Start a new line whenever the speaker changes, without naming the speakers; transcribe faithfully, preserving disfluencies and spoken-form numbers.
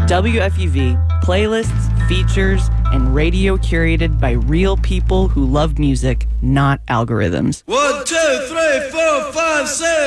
W F U V, playlists, features, and radio curated by real people who love music, not algorithms.
One, two, three, four, five, six.